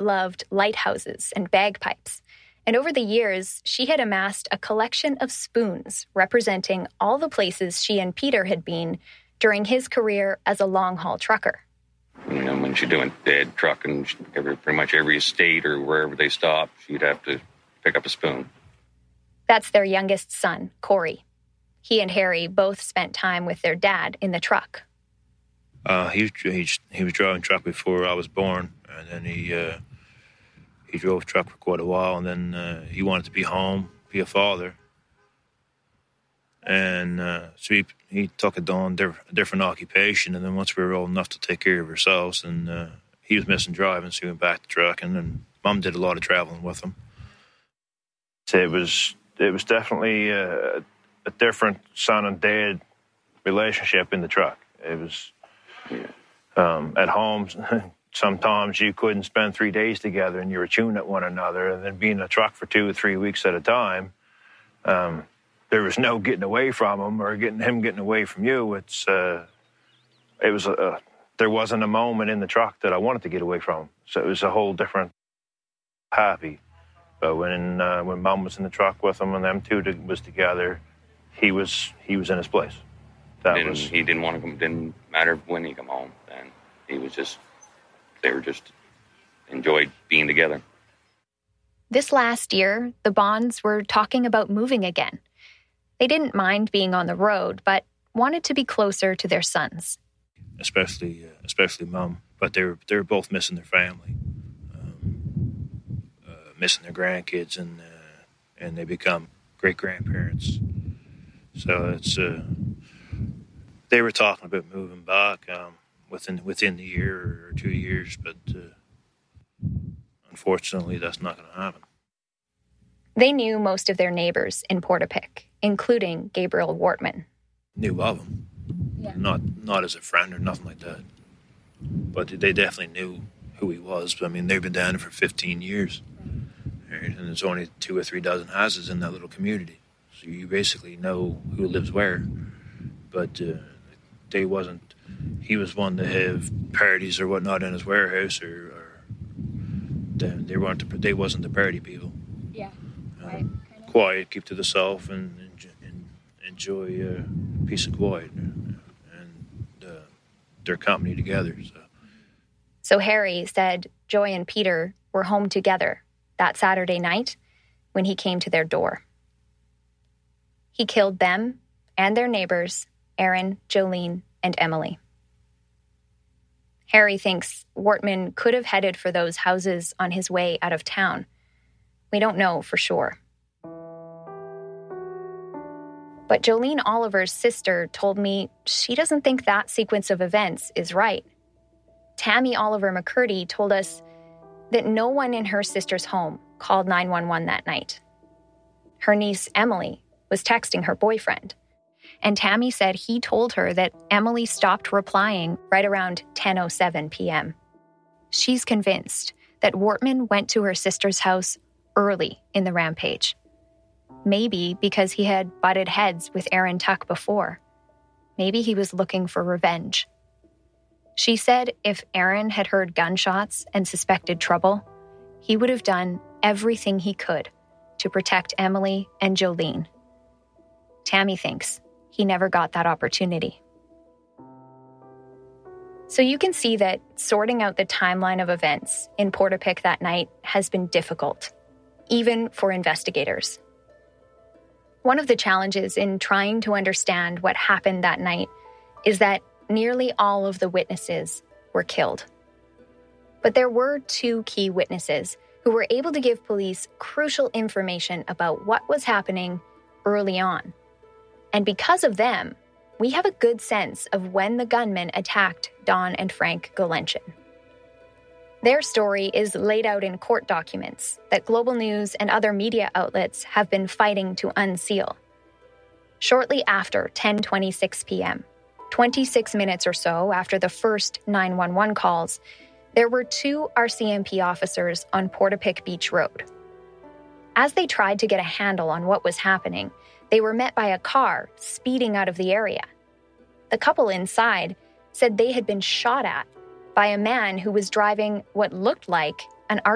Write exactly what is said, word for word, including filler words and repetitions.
loved lighthouses and bagpipes. And over the years, she had amassed a collection of spoons representing all the places she and Peter had been during his career as a long-haul trucker. You know, when she's doing dead trucking, every, pretty much every state or wherever they stop, she'd have to pick up a spoon. That's their youngest son, Corey. He and Harry both spent time with their dad in the truck. Uh, he, he, he was driving truck before I was born, and then he... Uh, He drove truck for quite a while, and then uh, he wanted to be home, be a father. And uh, so he, he took it on diff- a different occupation, and then once we were old enough to take care of ourselves, and uh, he was missing driving, so he went back to trucking, and Mum did a lot of traveling with him. So it was it was definitely a, a different son and dad relationship in the truck. It was um, at home. Sometimes you couldn't spend three days together and you were chewing at one another, and then being in a truck for two or three weeks at a time, um, there was no getting away from him or getting him getting away from you. It's uh, it was a, a there wasn't a moment in the truck that I wanted to get away from him. So it was a whole different happy. But when uh, when Mum was in the truck with him and them two was together, he was he was in his place. That didn't, was he didn't want to come. Didn't matter when he come home. And he was just. They were just enjoyed being together. This last year, the Bonds were talking about moving again. They didn't mind being on the road, but wanted to be closer to their sons. Especially, uh, especially Mum. But they were they were both missing their family, um, uh, missing their grandkids, and uh, and they become great grandparents. So it's uh, they were talking about moving back. Um, within within the year or two years, but uh, unfortunately that's not going to happen. They knew most of their neighbors in Portapique, including Gabriel Wortman. Knew of him, yeah. not not as a friend or nothing like that, but they definitely knew who he was. I mean, they've been down there for fifteen years, right? And there's only two or three dozen houses in that little community, so you basically know who lives where, but uh, they wasn't. He was one to have parties or whatnot in his warehouse, or, or they, they weren't. The, they wasn't the party people. Yeah, quiet, um, kind of. Quiet, keep to themselves, and, and enjoy uh, peace and quiet, and uh, their company together. So. so Harry said Joy and Peter were home together that Saturday night when he came to their door. He killed them and their neighbors, Aaron, Jolene, and Emily. Harry thinks Wortman could have headed for those houses on his way out of town. We don't know for sure. But Jolene Oliver's sister told me she doesn't think that sequence of events is right. Tammy Oliver McCurdy told us that no one in her sister's home called nine one one that night. Her niece, Emily, was texting her boyfriend. And Tammy said he told her that Emily stopped replying right around ten oh seven p.m. She's convinced that Wortman went to her sister's house early in the rampage. Maybe because he had butted heads with Aaron Tuck before. Maybe he was looking for revenge. She said if Aaron had heard gunshots and suspected trouble, he would have done everything he could to protect Emily and Jolene. Tammy thinks he never got that opportunity. So you can see that sorting out the timeline of events in Portapique that night has been difficult, even for investigators. One of the challenges in trying to understand what happened that night is that nearly all of the witnesses were killed. But there were two key witnesses who were able to give police crucial information about what was happening early on. And because of them, we have a good sense of when the gunmen attacked Don and Frank Golenchen. Their story is laid out in court documents that Global News and other media outlets have been fighting to unseal. Shortly after ten twenty-six p.m., twenty-six minutes or so after the first nine one one calls, there were two R C M P officers on Portapique Beach Road. As they tried to get a handle on what was happening, they were met by a car speeding out of the area. The couple inside said they had been shot at by a man who was driving what looked like an